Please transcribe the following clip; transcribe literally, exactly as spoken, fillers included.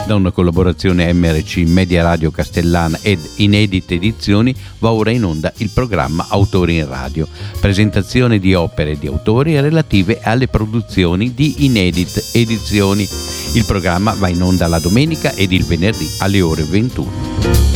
Da una collaborazione M R C Media Radio Castellana ed Inedit Edizioni va ora in onda il programma Autori in Radio, presentazione di opere di autori relative alle produzioni di Inedit Edizioni. Il programma va in onda la domenica ed il venerdì alle ore ventuno.